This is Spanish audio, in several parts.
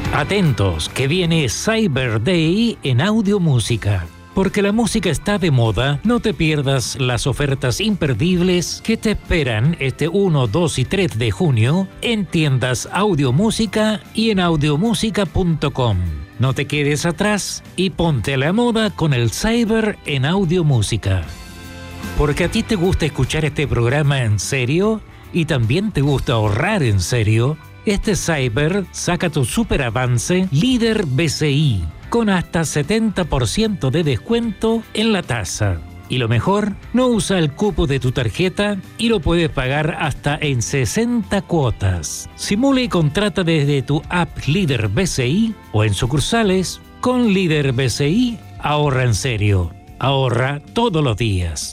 Atentos, que viene Cyber Day en Audio Música. Porque la música está de moda, no te pierdas las ofertas imperdibles que te esperan este 1, 2 y 3 de junio en tiendas Audio Música y en audiomusica.com. No te quedes atrás y ponte a la moda con el Cyber en Audio Música. Porque a ti te gusta escuchar este programa en serio y también te gusta ahorrar en serio, este Cyber saca tu super avance Líder BCI con hasta 70% de descuento en la tasa. Y lo mejor, no usa el cupo de tu tarjeta y lo puedes pagar hasta en 60 cuotas. Simula y contrata desde tu app Líder BCI o en sucursales. Con Líder BCI, ahorra en serio. Ahorra todos los días.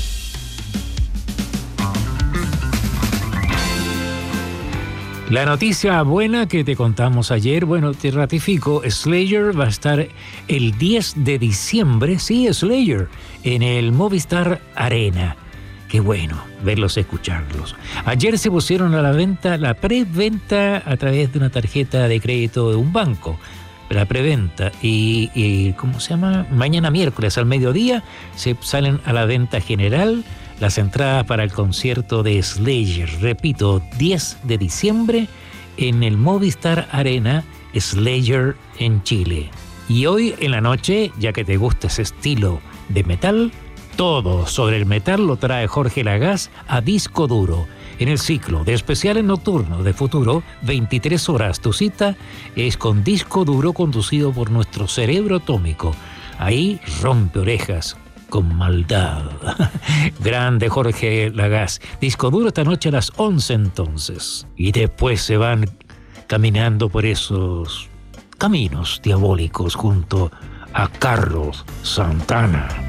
La noticia buena que te contamos ayer, bueno, te ratifico, Slayer va a estar el 10 de diciembre, sí, Slayer, en el Movistar Arena. Qué bueno verlos, escucharlos. Ayer se pusieron a la venta, la preventa a través de una tarjeta de crédito de un banco, la preventa, y ¿cómo se llama? Mañana miércoles al mediodía se salen a la venta general las entradas para el concierto de Slayer. Repito, 10 de diciembre en el Movistar Arena, Slayer en Chile. Y hoy en la noche, ya que te gusta ese estilo de metal, todo sobre el metal lo trae Jorge Lagaz a Disco Duro. En el ciclo de especiales nocturnos de Futuro, 23 horas, tu cita es con Disco Duro conducido por nuestro cerebro atómico. Ahí rompe orejas con maldad. Grande Jorge Lagaz. Disco Duro esta noche a las 11 entonces. Y después se van caminando por esos caminos diabólicos junto a Carlos Santana.